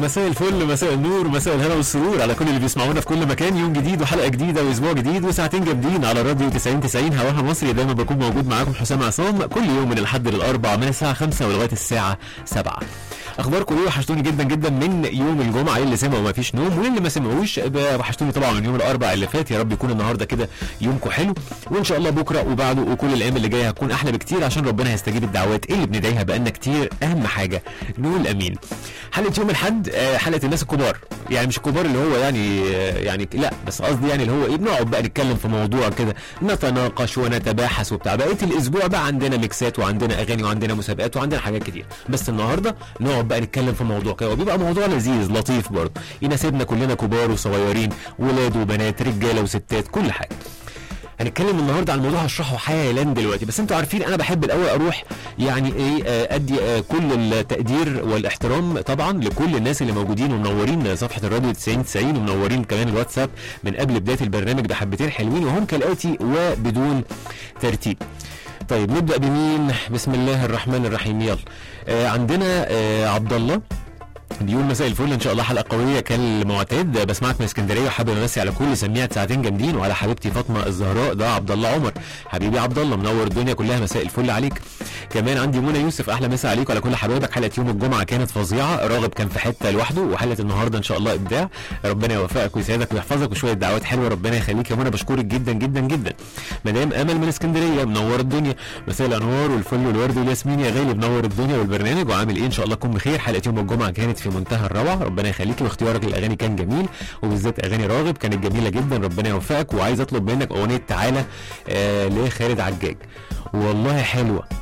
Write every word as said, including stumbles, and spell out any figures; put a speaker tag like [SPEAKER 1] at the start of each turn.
[SPEAKER 1] مساء الفل، مساء النور، مساء الهنا والسرور على كل اللي بيسمعونا في كل مكان. يوم جديد وحلقه جديده واسبوع جديد وساعتين جامدين على راديو تسعين تسعين هواها مصري. دايما بكون موجود معاكم حسام عصام كل يوم من الاحد للاربع من الساعه خمسة ولغايه الساعه سبعة. اخباركم ايه؟ وحشتوني جدا جدا من يوم الجمعه اللي سمعوا وما فيش نوم، واللي ما سمعوش وحشتوني طبعا من يوم الاربع اللي فات. يا رب يكون النهارده كده يومكم حلو، وان شاء الله بكره وبعده وكل الايام اللي جايه هتكون احلى بكتير عشان ربنا هيستجيب الدعوات اللي بندعيها بقالنا كتير. اهم حاجه نقول امين. حلقه يوم الاحد حلقه الناس الكبار، يعني مش الكبار اللي هو يعني يعني لا، بس قصدي يعني اللي هو ايه، بنقعد بقى نتكلم في موضوع كده، نتناقش ونتباحث وبتاع. بقيه الاسبوع بقى عندنا ميكسات وعندنا اغاني وعندنا مسابقات وعندنا حاجات كتير، بس النهارده نقعد بقى نتكلم في موضوع كده، وبيبقى موضوع لذيذ لطيف برضه يناسبنا كلنا، كبار وصغيرين، ولاد وبنات، رجاله وستات، كل حاجه. هنتكلم النهارده عن موضوع هشرحه حالا دلوقتي، بس انتوا عارفين انا بحب الاول اروح يعني ايه ادي كل التقدير والاحترام طبعا لكل الناس اللي موجودين ومنورين صفحه الراديو تسعين تسعين ومنورين كمان الواتساب من قبل بدايه البرنامج بحبتين حلوين، وهم كالاتي وبدون ترتيب. طيب نبدا بمين؟ بسم الله الرحمن الرحيم. يلا آه عندنا آه عبد الله بيقول مساء الفل، ان شاء الله حلقه قويه كالمعتاد، بسمعك من اسكندريه وحابب امسي على كل سميعه ساعتين جامدين وعلى حبيبتي فاطمه الزهراء. ده عبد الله عمر، حبيبي عبد الله منور الدنيا كلها، مساء الفل عليك. كمان عندي منى يوسف، احلى مسا عليك وعلى كل حبايبك. حلقه يوم الجمعه كانت فظيعه، راغب كان في حته لوحده، وحلقه النهارده ان شاء الله ابداع. ربنا يوفقك ويسعدك ويحفظك، وشويه دعوات حلوه، ربنا يخليك يا منى. بشكرك جدا جدا جدا. مدام امل من اسكندريه منور الدنيا، مساء الانوار والفل والورد والياسمين يا غالي، منور الدنيا والبرنامج وعامل ايه؟ ان شاء الله تكون بخير. حلقه يوم الجمعه كانت في منتهى الروعه، ربنا يخليكي، واختيارك للاغاني كان جميل، وبالذات اغاني راغب كانت جميله جدا، ربنا يوفقك. وعايز اطلب منك اغنيه تعالى آه لخالد عجاج، والله حلوه